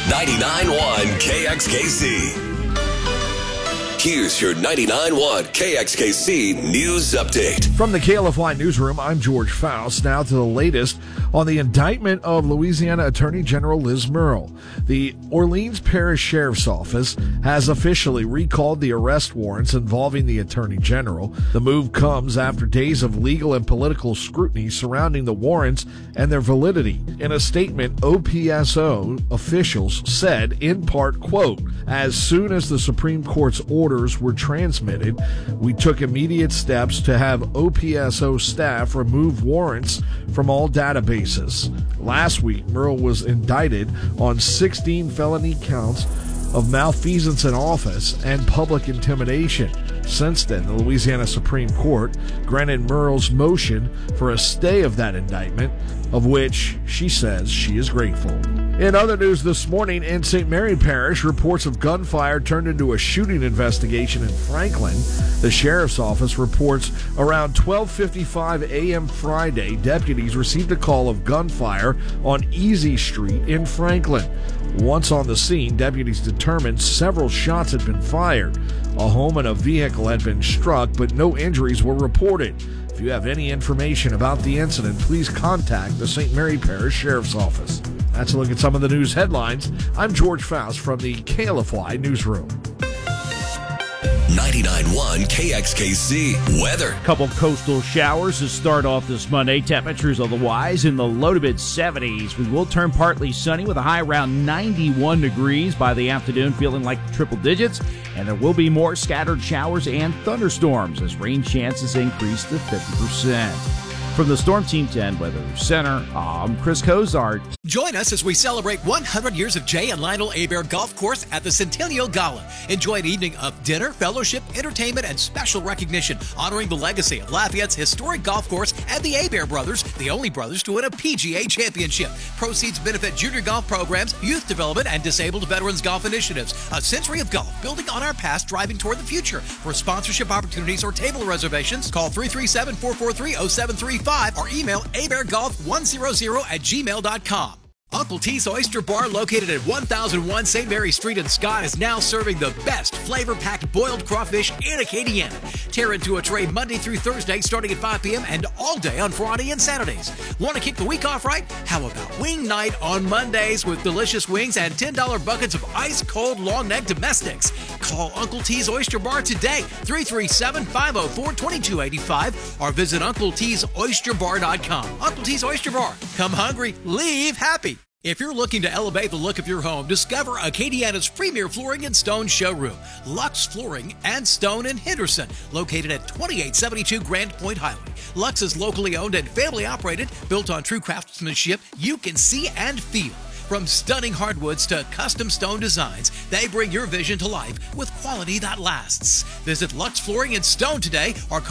99.1 KXKC. Here's your 99.1 KXKC News Update. From the KLFY Newsroom, I'm George Faust. Now to the latest on the indictment of Louisiana Attorney General Liz Murrill. The Orleans Parish Sheriff's Office has officially recalled the arrest warrants involving the Attorney General. The move comes after days of legal and political scrutiny surrounding the warrants and their validity. In a statement, OPSO officials said, in part, quote, "As soon as the Supreme Court's orders were transmitted, we took immediate steps to have OPSO staff remove warrants from all databases." Last week, Murrill was indicted on 16 felony counts of malfeasance in office and public intimidation. Since then, the Louisiana Supreme Court granted Murrill's motion for a stay of that indictment, of which she says she is grateful. In other news this morning, in St. Mary Parish, reports of gunfire turned into a shooting investigation in Franklin. The sheriff's office reports around 12:55 a.m. Friday, deputies received a call of gunfire on Easy Street in Franklin. Once on the scene, deputies determined several shots had been fired. A home and a vehicle had been struck, but no injuries were reported. If you have any information about the incident, please contact the St. Mary Parish Sheriff's Office. That's a look at some of the news headlines. I'm George Faust from the KLFY Newsroom. 99.1 KXKC weather. Couple coastal showers to start off this Monday. Temperatures otherwise in the low to mid 70s. We will turn partly sunny with a high around 91 degrees by the afternoon, feeling like triple digits. And there will be more scattered showers and thunderstorms as rain chances increase to 50%. From the Storm Team 10 Weather Center, I'm Chris Cozart. Join us as we celebrate 100 years of Jay and Lionel Hebert Golf Course at the Centennial Gala. Enjoy an evening of dinner, fellowship, entertainment, and special recognition, honoring the legacy of Lafayette's historic golf course and the Hebert brothers, the only brothers to win a PGA championship. Proceeds benefit junior golf programs, youth development, and disabled veterans golf initiatives. A century of golf, building on our past, driving toward the future. For sponsorship opportunities or table reservations, call 337-443-0735 or email hebertgolf100@gmail.com. Uncle T's Oyster Bar, located at 1001 St. Mary Street in Scott, is now serving the best flavor-packed boiled crawfish in Acadiana. Tear into a tray Monday through Thursday starting at 5 p.m. and all day on Friday and Saturdays. Want to kick the week off right? How about wing night on Mondays with delicious wings and $10 buckets of ice-cold long-neck domestics? Call Uncle T's Oyster Bar today, 337-504-2285, or visit UncleT'sOysterBar.com. Uncle T's Oyster Bar. Come hungry, leave happy. If you're looking to elevate the look of your home, discover Acadiana's premier flooring and stone showroom, Lux Flooring and Stone in Henderson, located at 2872 Grand Point Highway. Lux is locally owned and family operated, built on true craftsmanship you can see and feel. From stunning hardwoods to custom stone designs, they bring your vision to life with quality that lasts. Visit Lux Flooring and Stone today or